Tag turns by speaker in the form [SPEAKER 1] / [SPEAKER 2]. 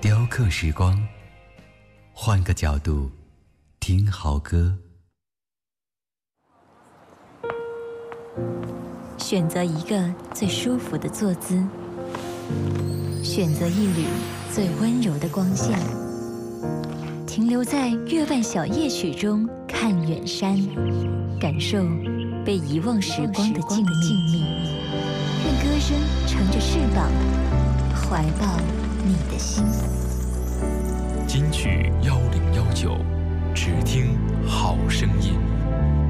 [SPEAKER 1] 雕刻时光，换个角度听好歌。
[SPEAKER 2] 选择一个最舒服的坐姿，选择一缕最温柔的光线，停留在月半小夜曲中看远山，感受被遗忘时光的静谧。愿歌声乘着翅膀，怀抱你的心。
[SPEAKER 3] 金曲1019，只听好声音。